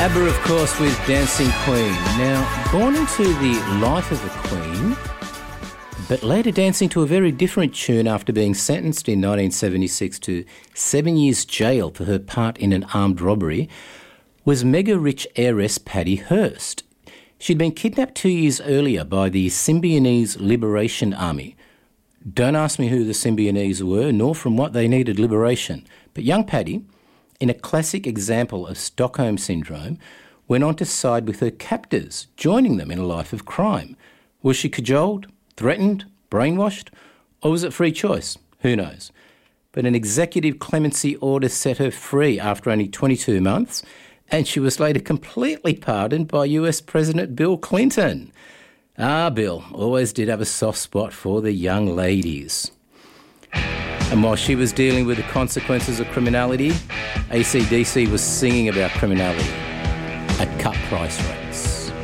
ABBA, of course, with Dancing Queen. Now, born into the life of a queen, but later dancing to a very different tune after being sentenced in 1976 to 7 years jail for her part in an armed robbery, was mega-rich heiress Patty Hearst. She'd been kidnapped 2 years earlier by the Symbionese Liberation Army. Don't ask me who the Symbionese were, nor from what they needed liberation. But young Patty, in a classic example of Stockholm Syndrome, went on to side with her captors, joining them in a life of crime. Was she cajoled, threatened, brainwashed, or was it free choice? Who knows? But an executive clemency order set her free after only 22 months, and she was later completely pardoned by US President Bill Clinton. Bill always did have a soft spot for the young ladies. And while she was dealing with the consequences of criminality, AC/DC was singing about criminality at cut price rates.